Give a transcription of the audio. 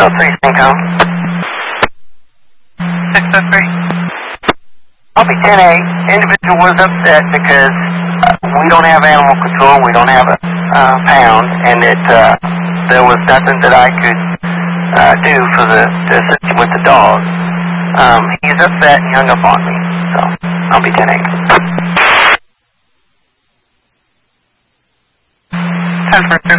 603 Cinco. 603. I'll be 10-8. Individual was upset because we don't have animal control, we don't have a pound, and that there was nothing that I could do for to assist him with the dog. He's upset and hung up on me, so I'll be 10-8. 10-3.